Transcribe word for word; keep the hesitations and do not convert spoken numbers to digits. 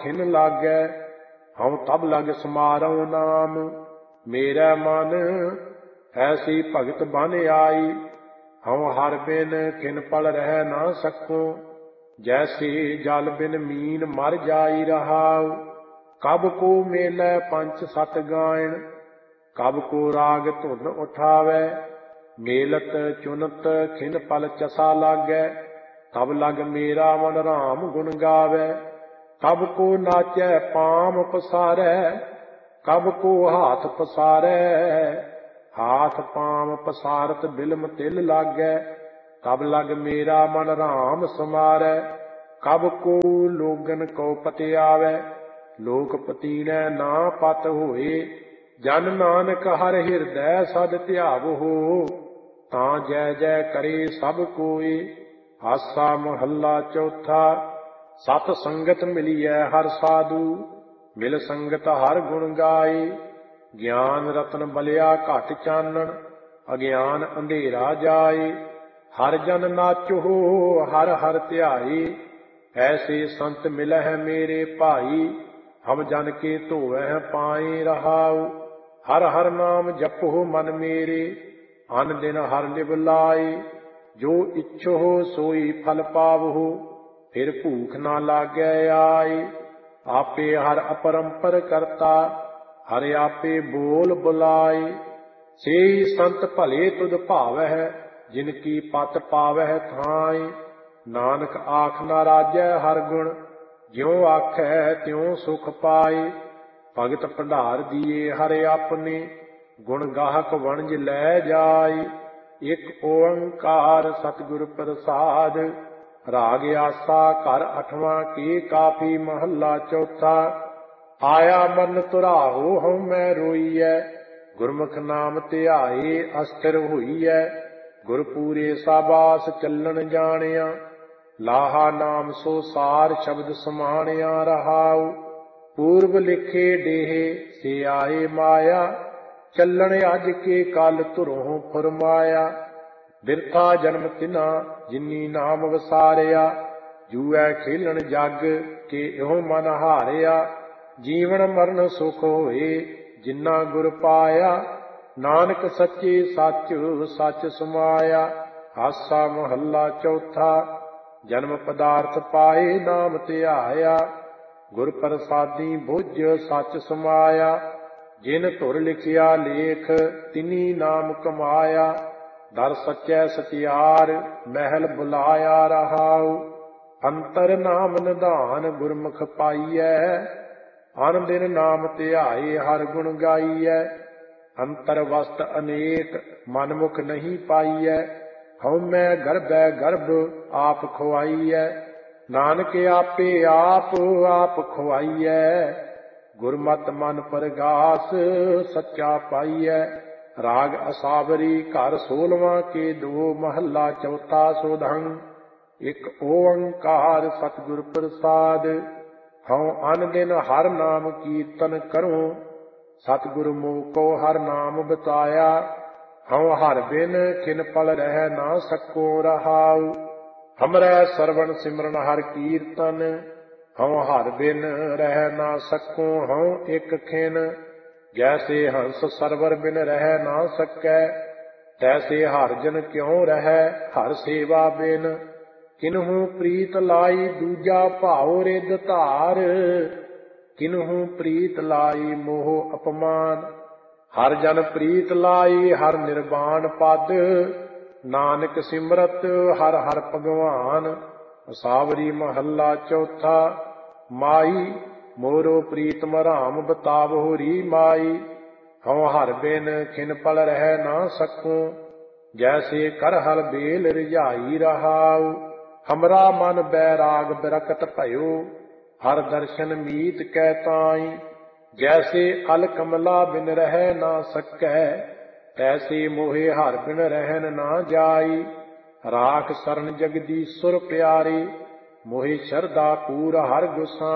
खिन लागै। हम तब लग समारो नाम मेरा मन, ऐसी भगत बन आई। हम हर बिन खिन पल रह ना सको, जैसे जल बिन मीन मर जाई रहाउ। कब को मेलै पंच सत गायन, कब को राग धुन उठावै। मेलत चुनत खिन पल चसा लागै, तब लग मेरा मन राम गुण गावै। कब को नाचै पाम पसारै, कब को हाथ पसारै। हाथ पाम पसारत बिलम तिल लागै, तब लग मेरा मन राम समारै। कब को लोगन को पतियावै, लोक पतीनै ना पत होए। जन नानक हर हिरदै सद ध्यावहु, तां जय जय करे सब कोई। आसा महला चौथा। सत संगत मिलिए हर साधु, मिल संगत हर गुण गाए। ज्ञान रतन बलिया घट चानन, अज्ञान अंधेरा जाए। हर जन नाचो हर हर ध्याए, ऐसे संत मिलह मेरे भाई। हम जन के धोवह पाए रहाउ, हर हर नाम जपो मन मेरे। अन दिन हर लिव लाए, जो इच्छो सोई फल पावहु। फिर भूख ना लागै आए, आपे हर अपरंपर करता। हर आपे बोल बुलाए, सेई संत भले तुद भावह। जिनकी पत पावह थाए, नानक आख ना राजै हर गुण। ज्यों आखै त्यों सुख पाए। भगत भंडार दिए हर आपने, गुण गाहक वणज लै जाए। एक ओंकार सतगुर प्रसाद, राग आसा घर अठवां के काफी महला चौथा। आया मन तुराहो हਉ मैं रोईਐ, गुरमुख नाम ध्याए अस्थिर होईਐ। गुरपूरे साबास चलन जानिया, लाहा नाम सो सार शब्द समानिया रहाउ। पूर्व लिखे डेहे से आए माया, चलन अज के कल धुरों फुरमाया। बिरथा जन्म तिना जिनी नाम वसारिया, जूऐ खेलन जग के इहो मन हारिया। जीवन मरण सुख होए जिन्ना गुर पाया, नानक सच्चे सच सच समाया। आसा महला चौथा। जन्म पदार्थ पाए नाम ध्याया, गुर प्रसादी बुझ सच समाया। जिन धुर लिखिया लेख तिनी नाम कमाया, दर सच्चै सतियार महल बुलाया रहाउ। अंतर नाम निधान गुरमुख पाईਐ, अन दिन नाम ध्याए हर गुण गाईਐ। अंतर वस्त अनेक मन मुख नहीं पाईਐ, हਉ मैं गर्भै गर्भ आप खुआईਐ। नानक आपे आप आप खुआईਐ, गुरमत मन परगास सच्चा पाईਐ। राग असावरी घर सोलवां के दो महला चौथा सोधंग। एक ओंकार सतगुर प्रसाद, हਉ अन दिन हर नाम कीर्तन करूं। सतगुर मोको हर नाम बताया, हਉ हर बिन खिन पल रह ना सको रहाउ। हमरै सरवण सिमरन हर कीर्तन, हਉ हर बिन रह ना सको हਉ एक खिन। जैसे हंस सरवर बिन रह ना सकै, तैसे हर जन क्यों रह हर सेवा बिन। किन्हू प्रीत लाई दूजा भाव रिद धार, किन्हू प्रीत लाई मोह अपमान। हर जन प्रीत लाई हर निर्वाण पद, नानक सिमरत हर हर भगवान। असावरी महला चौथा। माई मोरो प्रीतम राम बतावहु री माई, हਉ हर बिन खिन पल रह ना सकूं। जैसे करहल बेल रिझाई रहाउ, हमरा मन बैराग बिरकत भयो। हर दर्शन मीत कै ताई, जैसे अल कमला बिन रह ना सकै। तैसे मोहे हर बिन रहन ना जाई, राख सरन जगदीश्वर प्यारे। मोहि शरधा पूर हर गुसाई।